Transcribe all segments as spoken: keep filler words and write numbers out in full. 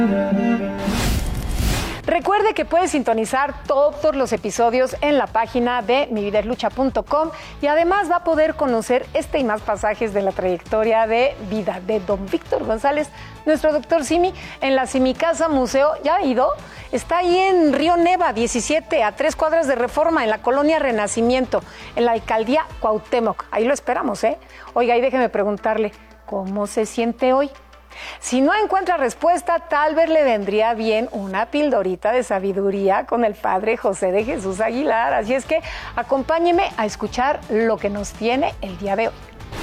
Recuerde que puede sintonizar todos los episodios en la página de mi vida es lucha punto com y además va a poder conocer este y más pasajes de la trayectoria de vida de don Víctor González, nuestro doctor Simi, en la Simicasa Museo. ¿Ya ha ido? Está ahí en Río Neva, diecisiete, a tres cuadras de Reforma, en la colonia Renacimiento, en la alcaldía Cuauhtémoc. Ahí lo esperamos, ¿eh? Oiga, y déjeme preguntarle, ¿cómo se siente hoy? Si no encuentra respuesta, tal vez le vendría bien una pildorita de sabiduría con el padre José de Jesús Aguilar. Así es que acompáñeme a escuchar lo que nos tiene el día de hoy.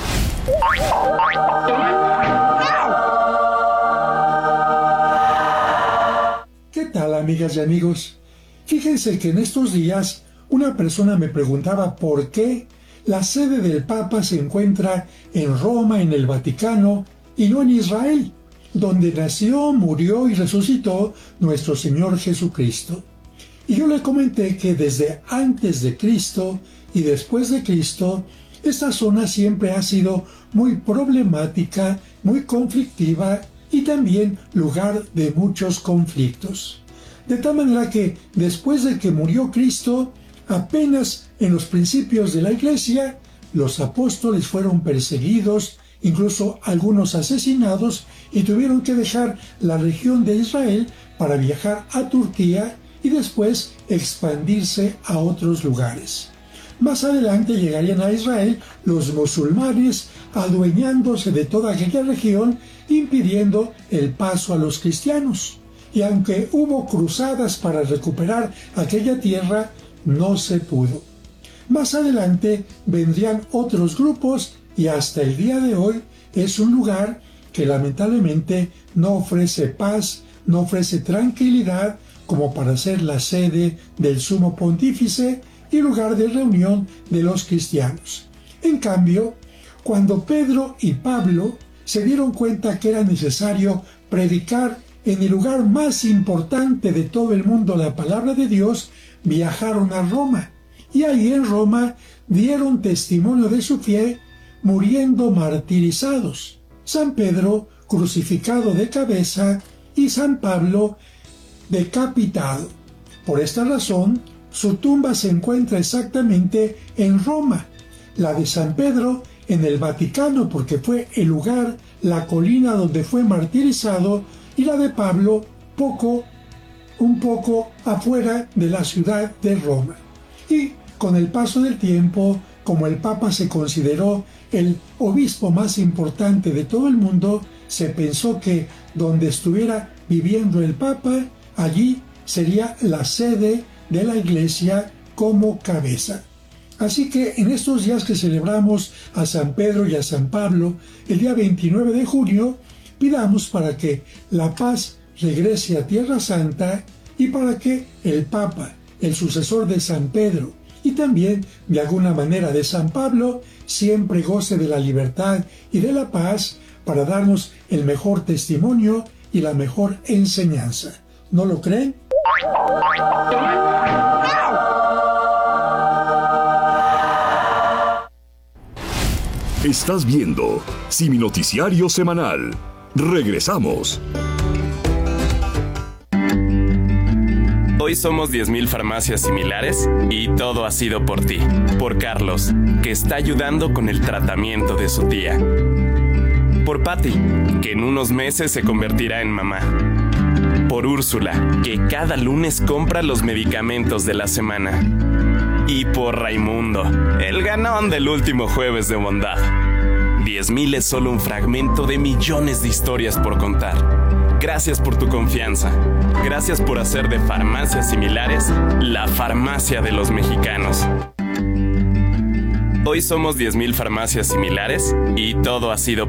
¿Qué tal, amigas y amigos? Fíjense que en estos días una persona me preguntaba por qué la sede del Papa se encuentra en Roma, en el Vaticano, y no en Israel, donde nació, murió y resucitó nuestro Señor Jesucristo. Y yo le comenté que desde antes de Cristo y después de Cristo, esta zona siempre ha sido muy problemática, muy conflictiva y también lugar de muchos conflictos. De tal manera que después de que murió Cristo, apenas en los principios de la Iglesia, los apóstoles fueron perseguidos, incluso algunos asesinados, y tuvieron que dejar la región de Israel para viajar a Turquía y después expandirse a otros lugares. Más adelante llegarían a Israel los musulmanes, adueñándose de toda aquella región, impidiendo el paso a los cristianos. Y aunque hubo cruzadas para recuperar aquella tierra, no se pudo. Más adelante vendrían otros grupos y hasta el día de hoy es un lugar que lamentablemente no ofrece paz, no ofrece tranquilidad como para ser la sede del Sumo Pontífice y lugar de reunión de los cristianos. En cambio, cuando Pedro y Pablo se dieron cuenta que era necesario predicar en el lugar más importante de todo el mundo la palabra de Dios, viajaron a Roma y ahí en Roma dieron testimonio de su fe, muriendo martirizados. San Pedro crucificado de cabeza y San Pablo decapitado. Por esta razón, su tumba se encuentra exactamente en Roma, la de San Pedro en el Vaticano porque fue el lugar, la colina donde fue martirizado, y la de Pablo poco, un poco afuera de la ciudad de Roma. Y con el paso del tiempo, como el Papa se consideró el obispo más importante de todo el mundo, se pensó que donde estuviera viviendo el Papa, allí sería la sede de la Iglesia como cabeza. Así que en estos días que celebramos a San Pedro y a San Pablo, el día veintinueve de junio, pidamos para que la paz regrese a Tierra Santa y para que el Papa, el sucesor de San Pedro y también de alguna manera de San Pablo, siempre goce de la libertad y de la paz para darnos el mejor testimonio y la mejor enseñanza. ¿No lo creen? Estás viendo Simi Noticiario Semanal. Regresamos. Hoy somos diez mil farmacias similares y todo ha sido por ti. Por Carlos, que está ayudando con el tratamiento de su tía. Por Patty, que en unos meses se convertirá en mamá. Por Úrsula, que cada lunes compra los medicamentos de la semana. Y por Raimundo, el ganón del último jueves de bondad. diez mil es solo un fragmento de millones de historias por contar. Gracias por tu confianza. Gracias por hacer de Farmacias Similares la farmacia de los mexicanos. Hoy somos diez mil farmacias similares y todo ha sido